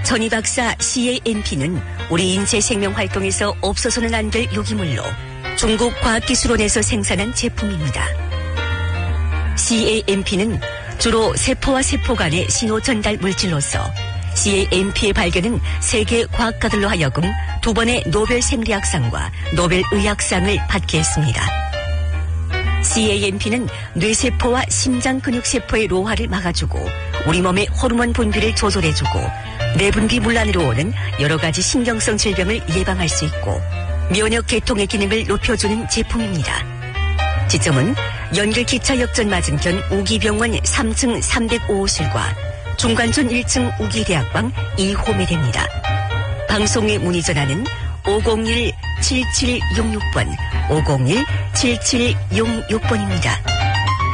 전이 박사 CAMP는 우리 인체 생명 활동에서 없어서는 안 될 유기물로 중국 과학기술원에서 생산한 제품입니다. CAMP는 주로 세포와 세포 간의 신호 전달 물질로서 CAMP의 발견은 세계 과학가들로 하여금 2번의 노벨 생리학상과 노벨 의학상을 받게 했습니다. CAMP는 뇌세포와 심장 근육세포의 노화를 막아주고 우리 몸의 호르몬 분비를 조절해주고 내분비 문란으로 오는 여러 가지 신경성 질병을 예방할 수 있고 면역 계통의 기능을 높여주는 제품입니다. 지점은 연결기차 역전 맞은편 우기병원 3층 305호실과 중관촌 1층 우기대학방 2호매대입니다. 방송에 문의 전화는 501-7766번, 501-7766번입니다.